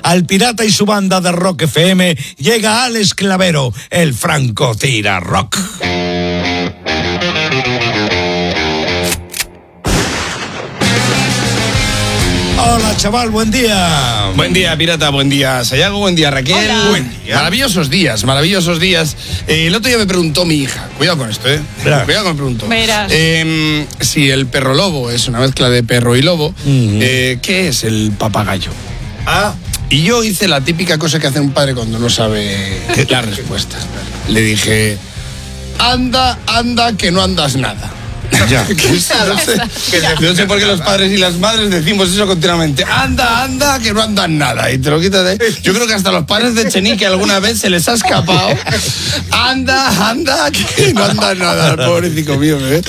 al Pirata y su banda de Rock FM, llega Alex Clavero, el Franco Tira Rock. Hola, chaval, buen día. Buen día, Pirata, buen día, Sayago, buen día, Raquel. Hola. Buen día. Maravillosos días. El otro día me preguntó mi hija, cuidado con esto, Verás. Cuidado que me preguntó. Verás. Si el perro lobo es una mezcla de perro y lobo, ¿qué es el papagayo? Y yo hice la típica cosa que hace un padre cuando no sabe la respuesta. Le dije, anda, que no andas nada. Ya. No sé por qué los padres y las madres decimos eso continuamente. Anda, que no andan nada. Y te lo quitas de... Yo creo que hasta los padres de Chenique alguna vez se les ha escapado. Anda, que no andan nada. Pobrecito mío,